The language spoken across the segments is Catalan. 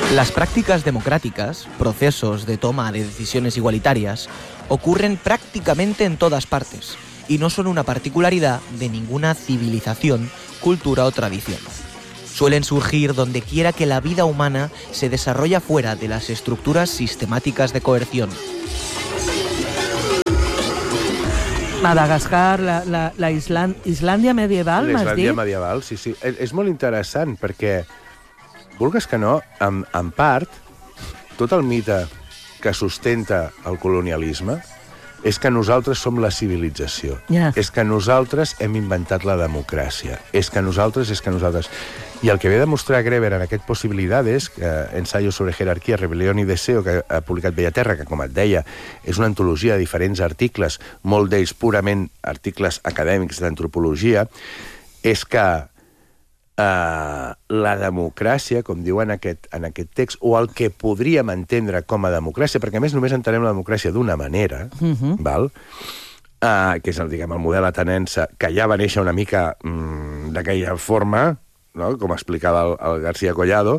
Las prácticas democráticas, procesos de toma de decisiones igualitarias, ocurren prácticamente en todas partes y no son una particularidad de ninguna civilización, cultura o tradición. Suelen surgir donde quiera que la vida humana se desarrolla fuera de las estructuras sistemáticas de coerción. Madagascar, la Islàndia medieval, m'has dit? L'Islàndia medieval, sí. És molt interessant perquè, vulgues que no, en part, tot el mite que sustenta el colonialisme és que nosaltres som la civilització. Yeah. És que nosaltres hem inventat la democràcia. És que nosaltres... I el que ve a demostrar Greber en aquest Possibilidades, ensayo sobre jerarquia, rebel·lió i deseo, que ha publicat Bellaterra, que, com et deia, és una antologia de diferents articles, molt d'ells purament articles acadèmics d'antropologia, és que la democràcia, com diu en aquest text, o el que podríem entendre com a democràcia, perquè a més només entenem la democràcia d'una manera, val? Que és el model atenense, que ja va néixer una mica d'aquella forma, no? Com explicava el García Collado,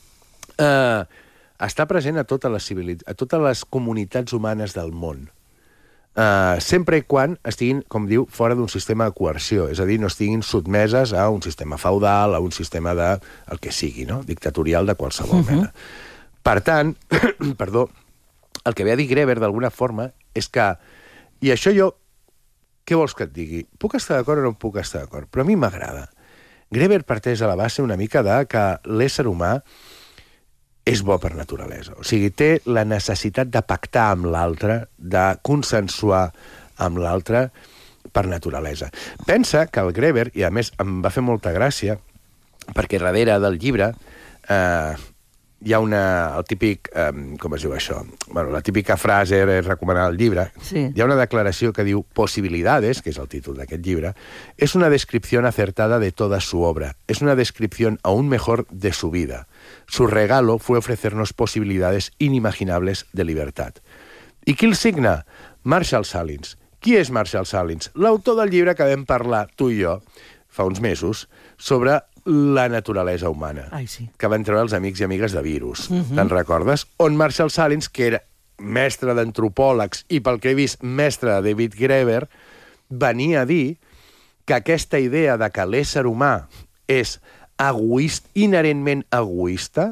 està present a totes les comunitats humanes del món. Sempre i quan estiguin, com diu, fora d'un sistema de coerció, és a dir, no estiguin sotmeses a un sistema feudal, a un sistema de... el que sigui, no? Dictatorial de qualsevol mena. Per tant, perdó, el que ve a dir Greber, d'alguna forma, és que... I això jo... Què vols que et digui? Puc estar d'acord o no puc estar d'acord? Però a mi m'agrada. Greber parteix a la base una mica de que l'ésser humà és bo per naturalesa. O sigui, té la necessitat de pactar amb l'altre, de consensuar amb l'altre per naturalesa. Pensa que el Greber, i a més em va fer molta gràcia, perquè darrere del llibre hi ha el típic... com es diu això? Bueno, la típica frase és recomanar el llibre. Sí. Hi ha una declaració que diu Posibilidades, que és el títol d'aquest llibre, es una descripción acertada de toda su obra. Es una descripción aún mejor de su vida. Su regalo fue ofrecernos posibilidades inimaginables de libertad. I qui el signa? Marshall Salins. Qui és Marshall Salins? L'autor del llibre que vam parlar, tu i jo, fa uns mesos, sobre la naturalesa humana, que van treure els amics i amigues de Virus. Te'n recordes? On Marshall Salins, que era mestre d'antropòlegs i, pel que he vist, mestre de David Greber, venia a dir que aquesta idea de que l'ésser humà és inherentment egoista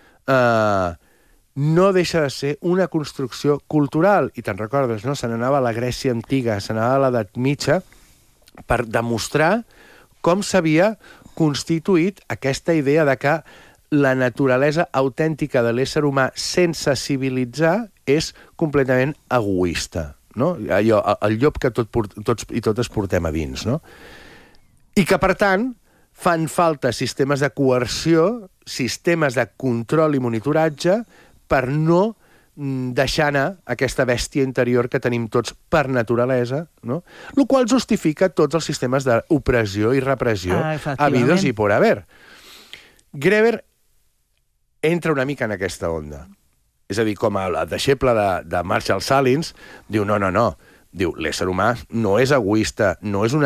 no deixa de ser una construcció cultural. I te'n recordes, no? Se n'anava a la Grècia antiga, se n'anava a l'edat mitja per demostrar com s'havia constituït aquesta idea de que la naturalesa autèntica de l'ésser humà sense civilitzar és completament egoista, no? Allò, el llop que tots i totes portem a dins, no? I que, per tant, fan falta sistemes de coerció, sistemes de control i monitoratge per no deixar anar aquesta bèstia interior que tenim tots per naturalesa, no? El qual justifica tots els sistemes d'opressió i repressió habidos i por haver. Greber entra una mica en aquesta onda. És a dir, com el deixeble de Marshall Salins, diu, no. Diu, l'ésser humà no és egoista, no és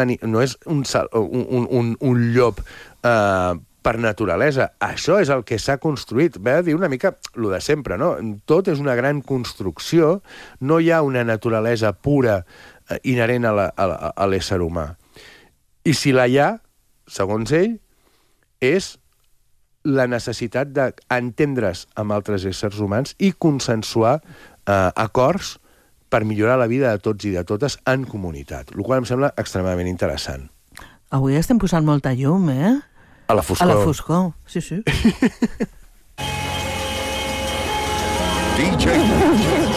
un llop per naturalesa. Això és el que s'ha construït. Ve a dir una mica el de sempre, no? Tot és una gran construcció, no hi ha una naturalesa pura inherent a l'ésser humà. I si la hi ha, segons ell, és la necessitat d'entendre's amb altres éssers humans i consensuar acords per millorar la vida de tots i de totes en comunitat, el qual em sembla extremadament interessant. Avui estem posant molta llum, eh? A la foscor. A la foscor, sí. DJ